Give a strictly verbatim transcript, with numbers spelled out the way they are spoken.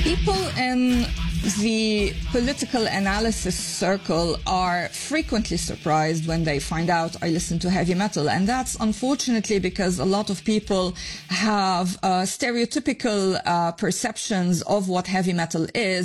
People in the political analysis circle are frequently surprised when they find out I listen to heavy metal. And that's unfortunately because a lot of people have uh, stereotypical uh, perceptions of what heavy metal is.